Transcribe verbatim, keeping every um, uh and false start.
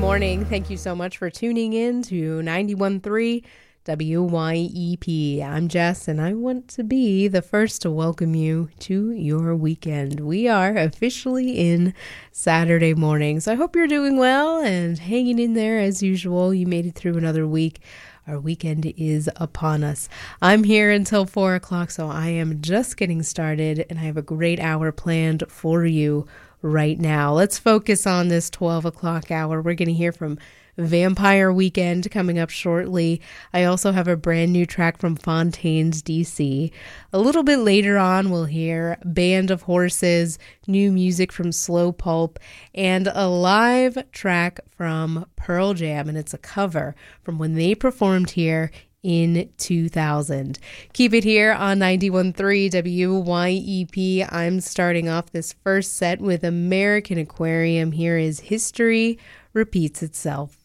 morning. Thank you so much for tuning in to ninety-one point three W Y E P. I'm Jess, and I want to be the first to welcome you to your weekend. We are officially in Saturday morning, so I hope you're doing well and hanging in there as usual. You made it through another week. Our weekend is upon us. I'm here until four o'clock, so I am just getting started, and I have a great hour planned for you right now. Let's focus on this twelve o'clock hour. We're going to hear from Vampire Weekend coming up shortly. I also have a brand new track from Fontaines D C. A little bit later on, we'll hear Band of Horses, new music from Slow Pulp, and a live track from Pearl Jam, and it's a cover from when they performed here in two thousand. Keep it here on ninety-one point three W Y E P. I'm starting off this first set with American Aquarium. Here is History Repeats Itself.